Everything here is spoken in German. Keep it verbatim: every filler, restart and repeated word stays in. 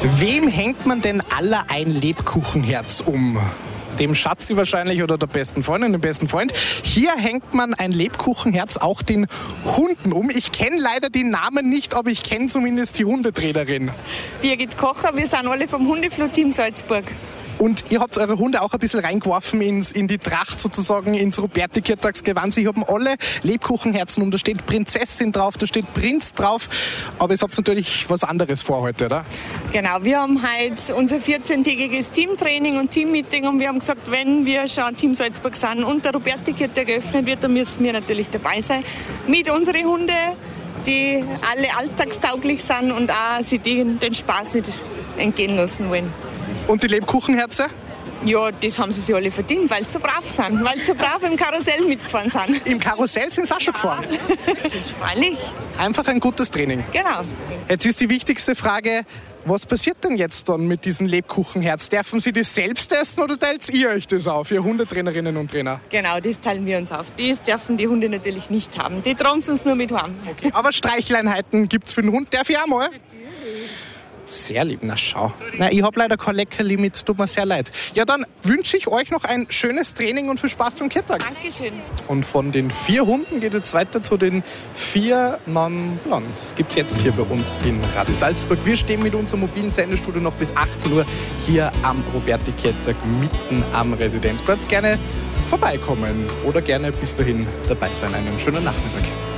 Wem hängt man denn aller ein Lebkuchenherz um? Dem Schatzi wahrscheinlich oder der besten Freundin, dem besten Freund. Hier hängt man ein Lebkuchenherz auch den Hunden um. Ich kenne leider die Namen nicht, aber ich kenne zumindest die Hundetrainerin. Birgit Kocher, wir sind alle vom Hundefloh-Team Salzburg. Und ihr habt eure Hunde auch ein bisschen reingeworfen ins, in die Tracht sozusagen, ins Roberti-Kirtagsgewand. Sie haben alle Lebkuchenherzen und da steht Prinzessin drauf, da steht Prinz drauf. Aber ihr habt natürlich was anderes vor heute, oder? Genau, wir haben heute unser vierzehntägiges Teamtraining und Teammeeting und wir haben gesagt, wenn wir schon Team Salzburg sind und der Roberti-Kirtag geöffnet wird, dann müssen wir natürlich dabei sein. Mit unseren Hunden, die alle alltagstauglich sind und auch sich den, den Spaß nicht entgehen lassen wollen. Und die Lebkuchenherzen? Ja, das haben sie sich alle verdient, weil sie so brav sind, weil sie so brav im Karussell mitgefahren sind. Im Karussell sind sie auch schon gefahren? Freilich. Einfach ein gutes Training. Genau. Jetzt ist die wichtigste Frage, was passiert denn jetzt dann mit diesem Lebkuchenherz? Dürfen Sie das selbst essen oder teilt ihr euch das auf, ihr Hundetrainerinnen und Trainer? Genau, das teilen wir uns auf. Das dürfen die Hunde natürlich nicht haben. Die tragen es uns nur mit heim. Okay. Aber Streichleinheiten gibt es für den Hund. Darf ich auch mal? Sehr lieb, na schau. Na, ich habe leider kein Leckerli mit, tut mir sehr leid. Ja, dann wünsche ich euch noch ein schönes Training und viel Spaß beim Kirtag. Dankeschön. Und von den vier Hunden geht es weiter zu den vier Non-Blondes. Gibt es jetzt hier bei uns in Radio Salzburg. Wir stehen mit unserem mobilen Sendestudio noch bis achtzehn Uhr hier am Roberti-Kirtag mitten am Residenzplatz. Gerne vorbeikommen oder gerne bis dahin dabei sein. Einen schönen Nachmittag.